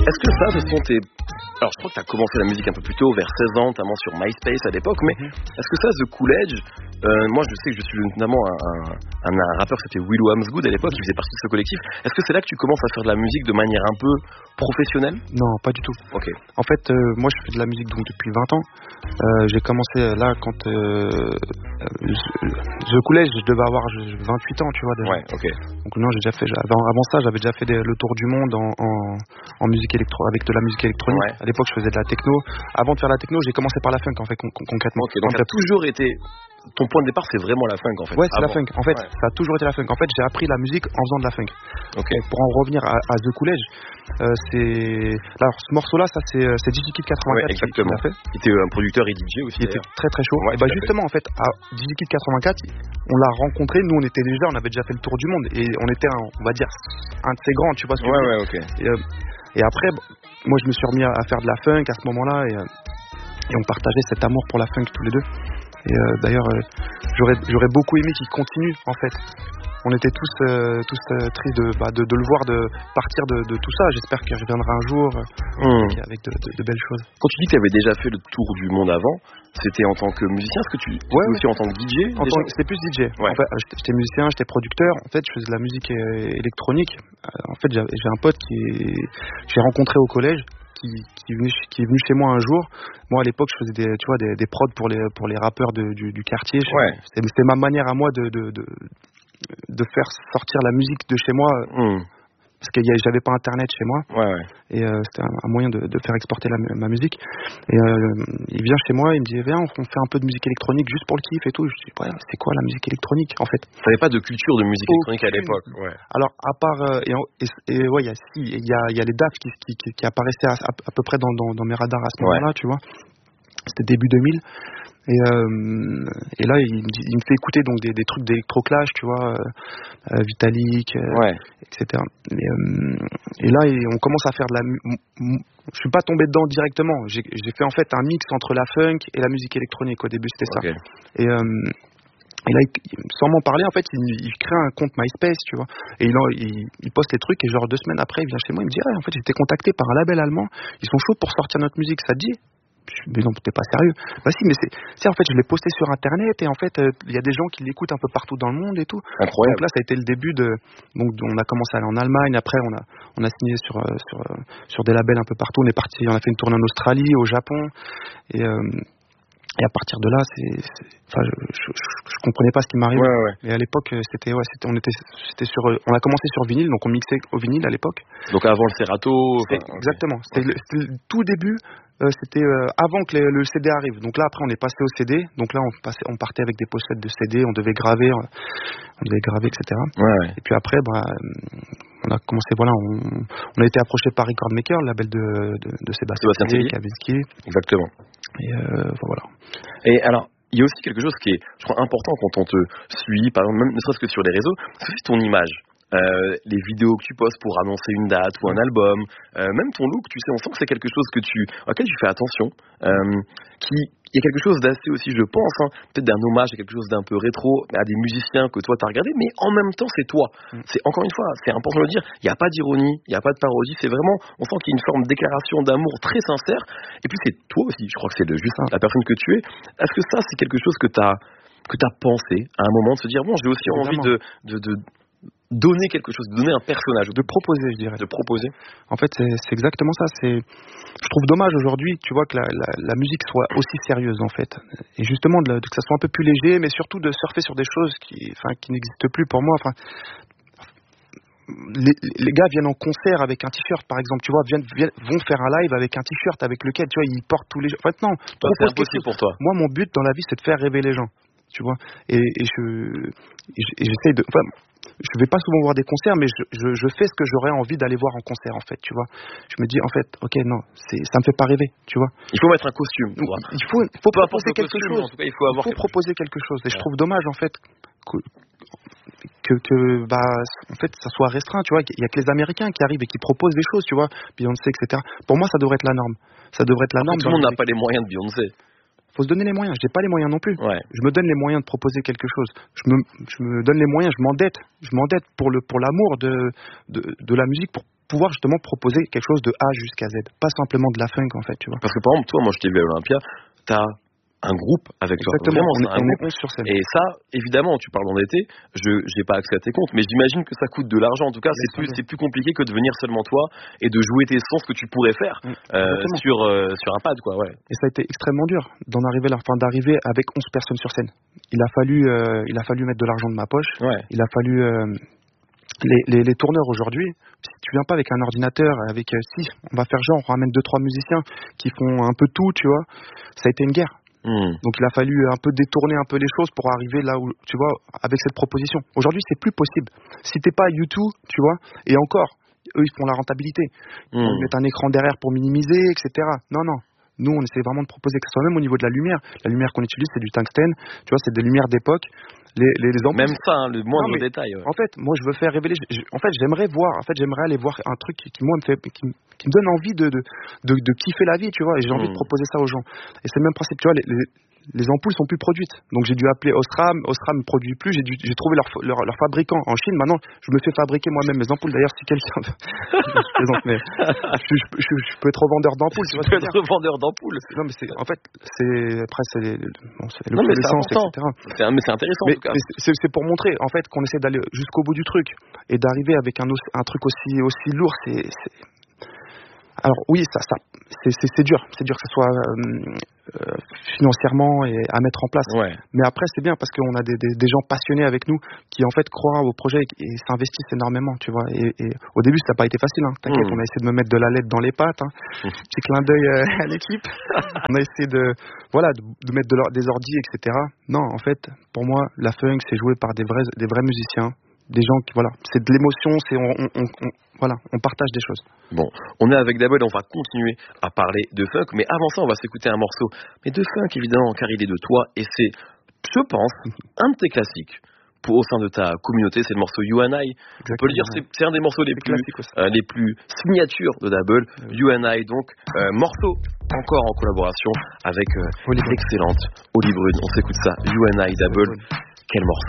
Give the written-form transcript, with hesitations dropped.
Est-ce que ça, ce sont tes... Alors, je crois que tu as commencé la musique un peu plus tôt, vers 16 ans, notamment sur MySpace à l'époque, mais est-ce que ça, The Cool Edge, moi je sais que je suis notamment un rappeur qui s'appelait Will Wamsgood à l'époque, qui faisait partie de ce collectif. Est-ce que c'est là que tu commences à faire de la musique de manière un peu professionnelle? Non, pas du tout. Ok. En fait, moi je fais de la musique donc depuis 20 ans. J'ai commencé là quand The Cool Edge, je devais avoir 28 ans, tu vois déjà. Ouais, ok. Donc non, j'ai déjà fait. Avant ça, j'avais déjà fait le tour du monde en musique avec de la musique électronique. Ouais. À l'époque, je faisais de la techno. Avant de faire la techno, j'ai commencé par la funk en fait concrètement. Ok, donc ça a toujours été... Ton point de départ, c'est vraiment la funk en fait. Ouais, c'est la funk. En fait, ça a toujours été la funk. En fait, j'ai appris la musique en faisant de la funk. Ok. Pour en revenir à The Cool Edge, alors ce morceau-là, ça c'est DigiKid 84 ouais, exactement. qui l'a fait. Il était un producteur et DJ aussi. Il était très très chaud. Ouais, et bah justement, en fait, à DigiKid 84, on l'a rencontré. Nous, on avait déjà fait le tour du monde et on était, on va dire, un de ses grands. Tu vois ce que je veux dire. Ouais, ok. Et après, moi, je me suis remis à faire de la funk à ce moment-là et on partageait cet amour pour la funk tous les deux. Et d'ailleurs, j'aurais beaucoup aimé qu'il continue en fait. On était tous tristes de le voir partir de tout ça. J'espère qu'il reviendra un jour avec de belles choses. Quand tu dis que tu avais déjà fait le tour du monde avant, c'était en tant que musicien, est-ce que tu aussi en tant que DJ? C'était plus DJ. Ouais. En fait, j'étais musicien, j'étais producteur. En fait, je faisais de la musique électronique. En fait, j'ai un pote j'ai rencontré au collège. Qui est venu chez moi un jour. Moi à l'époque je faisais des prods pour les rappeurs du quartier. Ouais. C'était ma manière à moi de faire sortir la musique de chez moi. Parce que j'avais pas internet chez moi. Ouais. Et c'était un moyen de faire exporter ma musique. Et il vient chez moi, il me dit viens on fait un peu de musique électronique juste pour le kiff et tout. Je dis ouais, c'est quoi la musique électronique en fait? T'avais pas de culture de musique électronique à l'époque. Ouais. Alors à part ouais il y a les DAF qui apparaissaient à peu près dans mes radars à ce moment-là, tu vois. C'était début 2000. Et là il me fait écouter donc des trucs d'électroclash, tu vois, Vitalik, etc. Et là on commence à faire de la je suis pas tombé dedans directement, j'ai fait en fait un mix entre la funk et la musique électronique. Au début c'était ça. Et là, sans m'en parler, en fait, il crée un compte MySpace, tu vois. Et il poste les trucs et genre 2 semaines après, il vient chez moi, il me dit en fait, j'ai été contacté par un label allemand, ils sont chauds pour sortir notre musique, ça te dit? Mais non, t'es pas sérieux. Bah si, mais c'est en fait, je l'ai posté sur internet et en fait, il y a des gens qui l'écoutent un peu partout dans le monde et tout. Incroyable. Donc là, ça a été le début donc on a commencé à aller en Allemagne. Après, on a signé sur des labels un peu partout. On a fait une tournée en Australie, au Japon et à partir de là, je comprenais pas ce qui m'arrivait. Ouais. Et à l'époque, on a commencé sur vinyle, donc on mixait au vinyle à l'époque. Donc avant le Serato. Exactement. C'était le tout début. C'était avant que le CD arrive. Donc là, après, on est passé au CD. Donc là, on partait avec des pochettes de CD. On devait graver, etc. Ouais. Et puis après, on a commencé. Voilà, on a été approché par Record Maker, le label de Sébastien Tellier, Kavinsky. Exactement. Et voilà. Et alors, il y a aussi quelque chose qui est, je crois, important quand on te suit, par exemple, même ne serait-ce que sur les réseaux, c'est aussi ton image. Les vidéos que tu postes pour annoncer une date ou un album, même ton look, tu sais, on sent que c'est quelque chose auquel tu fais attention, il y a quelque chose d'assez aussi, je pense, peut-être d'un hommage à quelque chose d'un peu rétro, à des musiciens que toi t'as regardé, mais en même temps c'est toi. C'est encore une fois, c'est important de le dire, il n'y a pas d'ironie, il n'y a pas de parodie, c'est vraiment, on sent qu'il y a une forme de déclaration d'amour très sincère, et puis c'est toi aussi, je crois que c'est juste la personne que tu es. Est-ce que ça c'est quelque chose que t'as pensé à un moment, de se dire bon, j'ai aussi envie de donner quelque chose, de donner un personnage, de proposer, je dirais. De proposer. En fait, c'est exactement ça. Je trouve dommage aujourd'hui, tu vois, que la musique soit aussi sérieuse, en fait. Et justement, que ça soit un peu plus léger, mais surtout de surfer sur des choses qui n'existent plus pour moi. Enfin, les gars viennent en concert avec un t-shirt, par exemple, tu vois, vont faire un live avec un t-shirt avec lequel, tu vois, ils portent tous les jours. En fait, non. C'est impossible pour toi. Moi, mon but dans la vie, c'est de faire rêver les gens, tu vois. Et j'essaye de. Enfin, je vais pas souvent voir des concerts, mais je fais ce que j'aurais envie d'aller voir en concert, en fait, tu vois. Je me dis, en fait, ok, non, ça me fait pas rêver, tu vois. Il faut mettre un costume. Il faut proposer quelque chose. En tout cas, il faut proposer quelque chose. Et je trouve dommage, en fait, que en fait, ça soit restreint, tu vois. Il y a que les Américains qui arrivent et qui proposent des choses, tu vois. Beyoncé, etc. Pour moi, ça devrait être la norme. Ça devrait être la norme. Tout le monde n'a pas les moyens de Beyoncé. Faut se donner les moyens. J'ai pas les moyens non plus. Ouais. Je me donne les moyens de proposer quelque chose. Je me donne les moyens. Je m'endette pour l'amour de la musique, pouvoir justement proposer quelque chose de A jusqu'à Z, pas simplement de la funk en fait, tu vois. Parce que par exemple, toi, moi je t'ai vu à l'Olympia, t'as un groupe avec toi. Exactement, Vraiment, on est 11 sur scène. Et ça, évidemment, tu parles d'endetté, j'ai pas accès à tes comptes, mais j'imagine que ça coûte de l'argent. En tout cas, c'est plus compliqué que de venir seulement toi et de jouer tes sons, ce que tu pourrais faire sur un pad, quoi. Ouais. Et ça a été extrêmement dur d'arriver avec 11 personnes sur scène. Il a fallu mettre de l'argent de ma poche. Ouais. Il a fallu les tourneurs aujourd'hui. Si tu viens pas avec un ordinateur, si on va faire genre, on ramène 2-3 musiciens qui font un peu tout, tu vois. Ça a été une guerre. Donc il a fallu un peu détourner un peu les choses pour arriver là où, tu vois, avec cette proposition. Aujourd'hui, c'est plus possible. Si t'es pas YouTube, tu vois, et encore, eux, ils font la rentabilité. Ils mettent un écran derrière pour minimiser, etc. Non. Nous, on essaie vraiment de proposer que ce soit même au niveau de la lumière. La lumière qu'on utilise, c'est du tungstène. Tu vois, c'est des lumières d'époque. Les ampoules. Même ça, le moindre détail. Ouais. En fait, moi, je veux faire révéler. J'aimerais aller voir un truc qui moi qui me donne envie de kiffer la vie, tu vois. Et j'ai envie de proposer ça aux gens. Et c'est le même principe, tu vois. Les ampoules sont plus produites. Donc j'ai dû appeler Osram. Osram ne produit plus. J'ai trouvé leur fabricant en Chine. Maintenant, je me fais fabriquer moi-même mes ampoules. D'ailleurs, si quelqu'un je plaisante, mais je peux être revendeur d'ampoules. Tu peux être revendeur d'ampoules. Non, mais c'est le connaissance, etc. Mais c'est intéressant. Mais c'est pour montrer en fait qu'on essaie d'aller jusqu'au bout du truc et d'arriver avec un truc aussi lourd. Alors oui, c'est dur que ce soit financièrement et à mettre en place. Ouais. Mais après c'est bien parce qu'on a des gens passionnés avec nous qui en fait croient au projet et s'investissent énormément, tu vois. Et au début ça n'a pas été facile, hein. T'inquiète, on a essayé de me mettre de la lettre dans les pattes, hein. Petit clin d'œil à l'équipe. On a essayé de mettre des ordis, etc. Non, en fait, pour moi, la funk c'est joué par des vrais musiciens. Des gens qui, voilà, c'est de l'émotion, on partage des choses. Bon, on est avec Dabod, on va continuer à parler de funk, mais avant ça, on va s'écouter un morceau. Mais de funk, évidemment, car il est de toi, et c'est, je pense, un de tes classiques au sein de ta communauté, c'est le morceau You and I. Exactement. On peut le dire, c'est un des morceaux les plus signatures de Dabod, You and I, donc, morceau encore en collaboration avec l'excellente Oli Brune. On s'écoute ça, You and I, Dabod. Quel morceau.